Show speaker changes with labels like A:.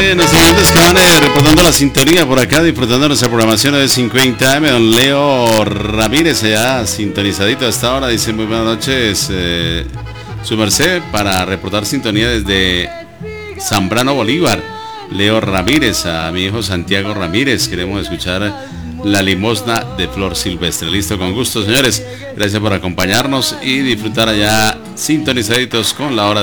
A: nuestros oyentes que van reportando la sintonía por acá, disfrutando nuestra programación de 50M. Don Leo Ramírez, ya sintonizadito a esta hora, dice muy buenas noches, su merced, para reportar sintonía desde Zambrano Bolívar. Leo Ramírez, a mi hijo Santiago Ramírez, queremos escuchar La Limosna de Flor Silvestre. Listo, con gusto, señores. Gracias por acompañarnos y disfrutar allá sintonizaditos con la hora